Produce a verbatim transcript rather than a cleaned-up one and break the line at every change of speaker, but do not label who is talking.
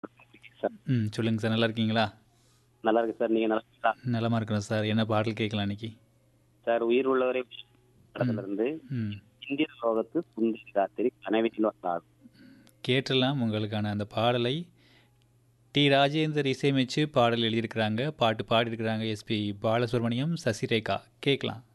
Sir.
ம். சொல்லுங்க sir. நல்லா இருக்கீங்களா?
நல்லா இருக்கு சார். நீங்க நல்லா இருக்கீங்களா?
நலமா இருக்கிறோம் சார். என்ன பாடல் கேட்கலாம் இன்னைக்கு?
சார் உயிர் உள்ளவரை
ம்.
படத்துல இருந்து
ம்.
இந்திர லோகத்து சுந்தரி ராத்திரி கனவில் வந்தாள்.
கேட்டுறலாம் உங்களுக்கான அந்த பாடலை டி. ராஜேந்தர் இசையமைச்சு பாடல் எழுதியிருக்கிறாங்க. பாட்டு பாடியிருக்கிறாங்க எஸ்பி பாலசுப்ரமணியம், சசிரேகா. கேட்கலாம்.